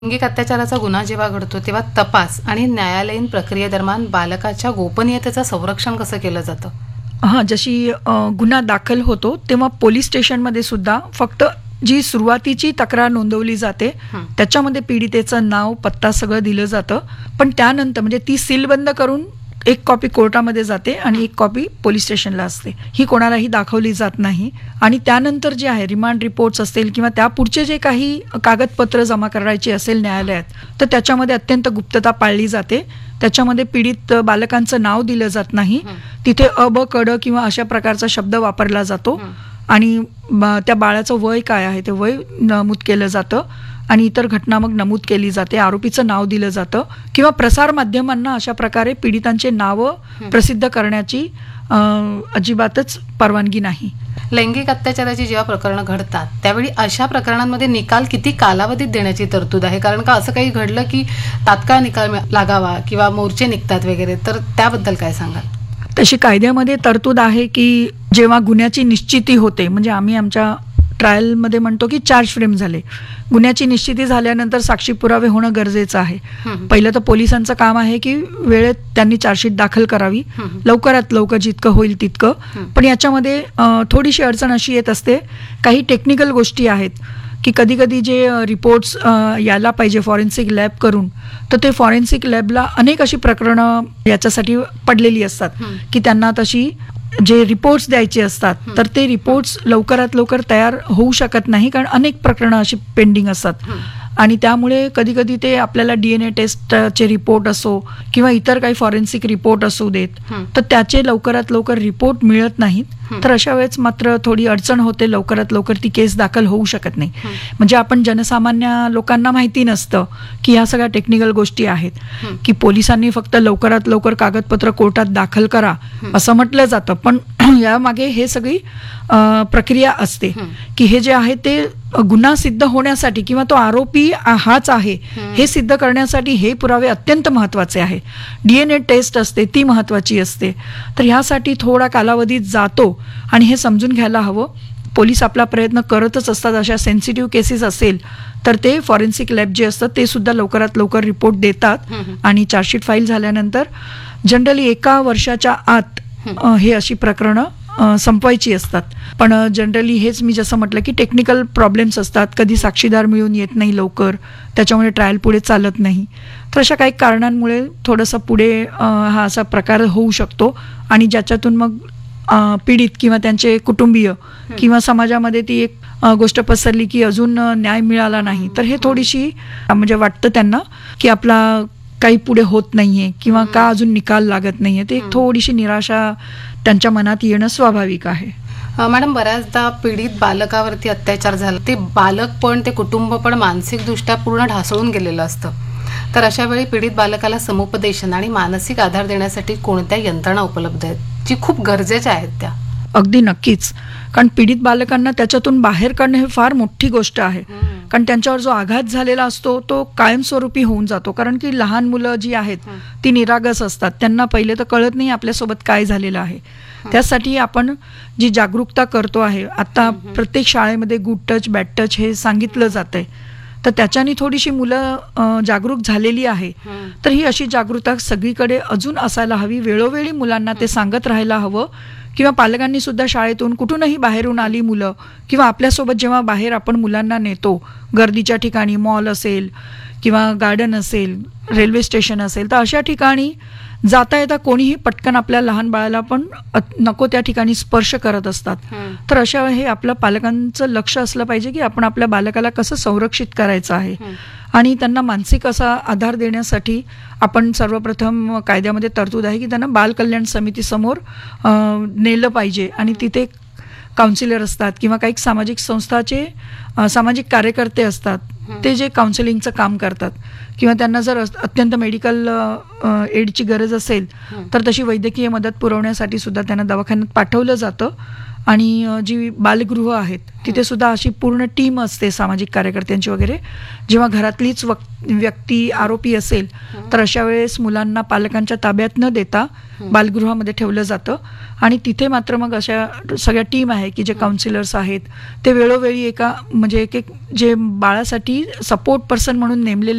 लैंगिक अत्याचाराचा गुन्हा जेव्हा घडतो तेव्हा तपास आणि न्यायालयीन प्रक्रियेदरम्यान बालकाच्या गोपनीयतेचं संरक्षण कसं केलं जातं? जशी गुन्हा दाखल होतो तेव्हा पोलीस स्टेशनमध्ये सुद्धा फक्त जी सुरुवातीची तक्रार नोंदवली जाते त्याच्यामध्ये पीडितेचं नाव, पत्ता सगळं दिलं जातं. पण त्यानंतर म्हणजे ती सीलबंद करून एक कॉपी कोर्टामध्ये जाते आणि एक कॉपी पोलीस स्टेशनला असते. ही कोणालाही दाखवली जात नाही. आणि त्यानंतर जे आहे रिमांड रिपोर्ट्स असतील किंवा त्यापुढचे जे काही कागदपत्र जमा करायची असेल न्यायालयात, तर त्याच्यामध्ये अत्यंत गुप्तता पाळली जाते. त्याच्यामध्ये पीडित बालकांचं नाव दिलं जात नाही. तिथे अ, ब, क, ड किंवा अशा प्रकारचा शब्द वापरला जातो आणि त्या बाळाचं वय काय आहे ते वय नमूद केलं जातं आणि इतर घटना मग नमूद केली जाते. आरोपीचं नाव दिलं जातं किंवा प्रसार माध्यमांना अशा प्रकारे पीडितांचे नावं प्रसिद्ध करण्याची अजिबातच परवानगी नाही. लैंगिक अत्याचाराची जेव्हा प्रकरणं घडतात त्यावेळी अशा प्रकरणांमध्ये निकाल किती कालावधीत देण्याची तरतूद आहे? कारण का असं काही घडलं की तात्काळ निकाल लागावा किंवा मोर्चे निघतात वगैरे, तर त्याबद्दल काय सांगाल? तशी कायद्यामध्ये तरतूद आहे की जेव्हा गुन्ह्याची निश्चिती होते, म्हणजे आम्ही आमच्या ट्रायलमध्ये म्हणतो की चार्ज फ्रेम झाले, गुन्ह्याची निश्चिती झाल्यानंतर साक्षी पुरावे होणं गरजेचं आहे. पहिलं तर पोलिसांचं काम आहे की वेळेत त्यांनी चार्जशीट दाखल करावी, लवकरात लवकर जितकं होईल तितकं. पण याच्यामध्ये थोडीशी अडचण अशी येत असते, काही टेक्निकल गोष्टी आहेत की कधी कधी जे रिपोर्ट्स यायला पाहिजे फॉरेन्सिक लॅब करून, तर ते फॉरेन्सिक लॅबला अनेक अशी प्रकरणं याच्यासाठी पडलेली असतात की त्यांना तशी जे रिपोर्ट्स द्यायचे असतात तर ते रिपोर्ट्स लवकरात लवकर तयार होऊ शकत नाही, कारण अनेक प्रकरणं अशी पेंडिंग असतात. आणि त्यामुळे कधी कधी ते आपल्याला DNA टेस्टचे रिपोर्ट असो किंवा इतर काही फॉरेन्सिक रिपोर्ट असू देत, तर त्याचे लवकरात लवकर रिपोर्ट मिळत नाहीत. तर अशा वेळेस मात्र थोडी अडचण होते, लवकरात लवकर ती केस दाखल होऊ शकत नाही. म्हणजे आपण जनसामान्य लोकांना माहिती नसतं की ह्या सगळ्या टेक्निकल गोष्टी आहेत की पोलिसांनी फक्त लवकरात लवकर कागदपत्र कोर्टात दाखल करा असं म्हटलं जातं. पण यामागे हे सगळी प्रक्रिया असते की हे जे आहे ते गुन्हा सिद्ध होण्यासाठी किंवा तो आरोपी हाच आहे हे सिद्ध करण्यासाठी हे पुरावे अत्यंत महत्वाचे आहे. DNA टेस्ट असते ती महत्वाची असते. तर ह्यासाठी थोडा कालावधी जातो आणि हे समजून घ्यायला हवं. पोलीस आपला प्रयत्न करतच असतात. अशा सेन्सिटिव्ह केसेस असेल तर ते फॉरेन्सिक लॅब जे असतं ते सुद्धा लवकरात लवकर रिपोर्ट देतात आणि चार्जशीट फाईल झाल्यानंतर जनरली 1 वर्षाच्या आत हे अशी प्रकरणं संपवायची असतात. पण जनरली हेच मी जसं म्हटलं की टेक्निकल प्रॉब्लेम्स असतात, कधी साक्षीदार मिळून येत नाही लवकर, त्याच्यामुळे ट्रायल पुढे चालत नाही. तर अशा काही कारणांमुळे थोडंसं पुढे हा असा प्रकार होऊ शकतो आणि ज्याच्यातून मग पीडित किंवा त्यांचे कुटुंबीय किंवा समाजामध्ये ती एक गोष्ट पसरली की अजून न्याय मिळाला नाही, तर हे थोडीशी म्हणजे वाटतं त्यांना की आपला काही पुढे होत नाहीये किंवा का अजून निकाल लागत नाहीये. ते एक थोडीशी निराशा त्यांच्या मनात येणं स्वाभाविक आहे. मॅडम, बऱ्याचदा पीडित बालकावरती अत्याचार झाला, ते बालक पण ते कुटुंब पण मानसिकदृष्ट्या पूर्ण ढासळून गेलेलं असतं. तर अशा वेळी पीडित बालकाला समुपदेशन आणि मानसिक आधार देण्यासाठी कोणत्या यंत्रणा उपलब्ध आहेत जी खूप गरजेच्या आहेत त्या? अगदी नक्कीच. कारण पीडित बालकांना त्याच्यातून बाहेर काढणं हे फार मोठी गोष्ट आहे. कारण त्यांच्यावर जो आघात झालेला असतो तो कायमस्वरूपी होऊन जातो. कारण की लहान मुलं जी आहेत ती निरागस असतात, त्यांना पहिले तर कळत नाही आपल्यासोबत काय झालेलं आहे. त्यासाठी आपण जी जागरूकता करतो आहे, आता प्रत्येक शाळेमध्ये गुड टच बॅड टच हे सांगितलं जातंय, तर त्याच्याने थोडीशी मुलं जागरूक झालेली आहे. तर ही अशी जागरूकता सगळीकडे अजून असायला हवी. वेळोवेळी मुलांना ते सांगत राहायला हवं किंवा पालकांनी सुद्धा शाळेतून कुठूनही बाहेरून आली मुलं किंवा आपल्यासोबत जेव्हा बाहेर आपण मुलांना नेतो गर्दीच्या ठिकाणी, मॉल असेल किंवा गार्डन असेल, रेल्वे स्टेशन असेल, तर अशा ठिकाणी जाता येता कोणीही पटकन आपल्या लहान बाळाला पण नको त्या ठिकाणी स्पर्श करत असतात. तर अशा हे आपलं पालकांचं लक्ष असलं पाहिजे की आपण आपल्या बालकाला कसं संरक्षित करायचं आहे. आणि त्यांना मानसिक असा आधार देण्यासाठी आपण सर्वप्रथम कायद्यामध्ये तरतूद आहे की त्यांना बाल कल्याण समितीसमोर नेलं पाहिजे आणि तिथे काउन्सिलर असतात किंवा काही सामाजिक संस्थाचे सामाजिक कार्यकर्ते असतात, ते जे काउन्सिलिंगचं काम करतात किंवा त्यांना जर अत्यंत मेडिकल एडची गरज असेल तर तशी वैद्यकीय मदत पुरवण्यासाठी सुद्धा त्यांना दवाखान्यात पाठवलं जातं आणि जी बालगृह आहेत तिथे सुद्धा अशी पूर्ण टीम असते सामाजिक कार्यकर्त्यांची वगैरे. जेव्हा घरातलीच व्यक्ती आरोपी असेल तर अशा वेळेस मुलांना पालकांच्या ताब्यात न देता बालगृहामध्ये ठेवलं जातं आणि तिथे मात्र मग अशा सगळ्या टीम आहे की जे काउन्सिलर्स आहेत ते वेळोवेळी म्हणजे एक जे बाळासाठी सपोर्ट पर्सन म्हणून नेमलेले